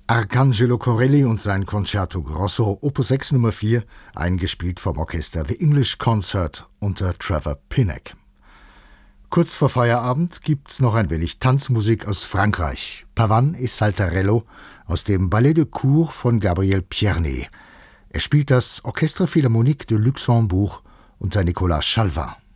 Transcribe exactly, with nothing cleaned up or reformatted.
Arcangelo Corelli und sein Concerto Grosso Opus sechs Nummer vier, eingespielt vom Orchester The English Concert unter Trevor Pinnock. Kurz vor Feierabend gibt's noch ein wenig Tanzmusik aus Frankreich. Pavane et Saltarello aus dem Ballet de Cour von Gabriel Pierné. Er spielt das Orchestre Philharmonique de Luxembourg unter Nicolas Chalvin.